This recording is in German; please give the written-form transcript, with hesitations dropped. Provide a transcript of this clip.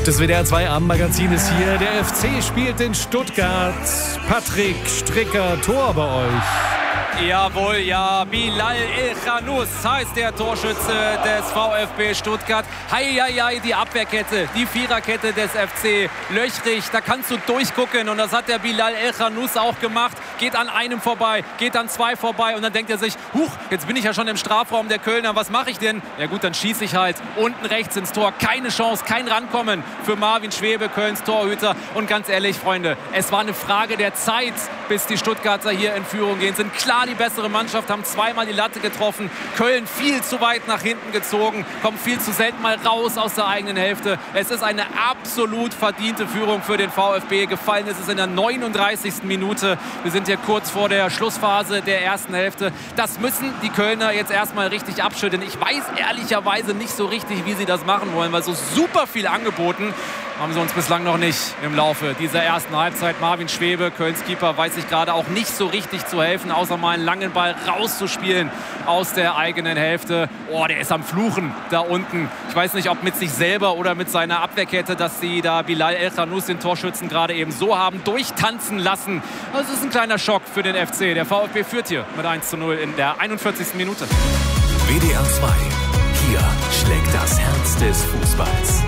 Das WDR 2 Abendmagazin ist hier. Der FC spielt in Stuttgart. Patrick Stricker, Tor bei euch. Jawohl, ja, Bilal El-Khanous heißt der Torschütze des VfB Stuttgart. Heieiei, die Abwehrkette, die Viererkette des FC löchrig, da kannst du durchgucken und das hat der Bilal El-Khanous auch gemacht. Geht an einem vorbei, geht an zwei vorbei und dann denkt er sich, huch, jetzt bin ich ja schon im Strafraum der Kölner, was mache ich denn? Ja gut, dann schieße ich halt unten rechts ins Tor. Keine Chance, kein Rankommen für Marvin Schwebe, Kölns Torhüter. Und ganz ehrlich, Freunde, es war eine Frage der Zeit, bis die Stuttgarter hier in Führung gehen. Sind klar die bessere Mannschaft, haben zweimal die Latte getroffen. Köln viel zu weit nach hinten gezogen, kommt viel zu selten mal raus aus der eigenen Hälfte. Es ist eine absolut verdiente Führung für den VfB. Gefallen ist es in der 39. Minute. Wir sind hier kurz vor der Schlussphase der ersten Hälfte. Das müssen die Kölner jetzt erstmal richtig abschütteln. Ich weiß ehrlicherweise nicht so richtig, wie sie das machen wollen, weil so super viel angeboten haben sie uns bislang noch nicht im Laufe dieser ersten Halbzeit. Marvin Schwebe, Kölns Keeper, weiß sich gerade auch nicht so richtig zu helfen, außer mal einen langen Ball rauszuspielen aus der eigenen Hälfte. Oh, der ist am Fluchen da unten. Ich weiß nicht, ob mit sich selber oder mit seiner Abwehrkette, dass sie da Bilal El-Khanous, den Torschützen, gerade eben so haben durchtanzen lassen. Das ist ein kleiner Schock für den FC. Der VfB führt hier mit 1:0 in der 41. Minute. WDR 2. Hier schlägt das Herz des Fußballs.